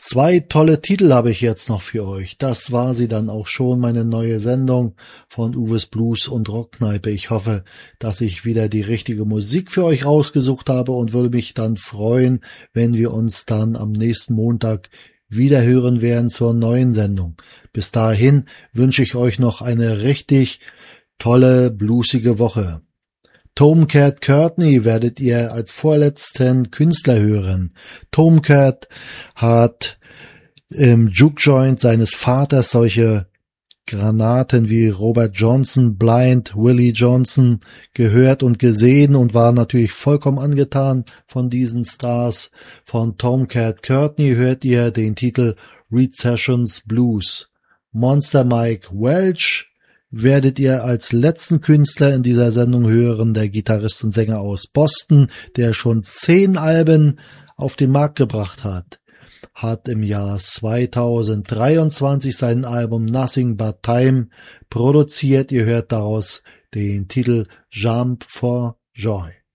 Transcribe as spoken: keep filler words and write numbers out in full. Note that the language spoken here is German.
Zwei tolle Titel habe ich jetzt noch für euch. Das war sie dann auch schon, meine neue Sendung von Uwes Blues und Rockkneipe. Ich hoffe, dass ich wieder die richtige Musik für euch rausgesucht habe und würde mich dann freuen, wenn wir uns dann am nächsten Montag wieder hören werden zur neuen Sendung. Bis dahin wünsche ich euch noch eine richtig tolle, bluesige Woche. Tomcat Courtney werdet ihr als vorletzten Künstler hören. Tomcat hat im Juke Joint seines Vaters solche Granaten wie Robert Johnson, Blind, Willie Johnson gehört und gesehen und war natürlich vollkommen angetan von diesen Stars. Von Tomcat Courtney hört ihr den Titel Recessions Blues. Monster Mike Welch werdet ihr als letzten Künstler in dieser Sendung hören, der Gitarrist und Sänger aus Boston, der schon zehn Alben auf den Markt gebracht hat, hat im Jahr zweitausenddreiundzwanzig sein Album Nothing But Time produziert. Ihr hört daraus den Titel Jump for Joy.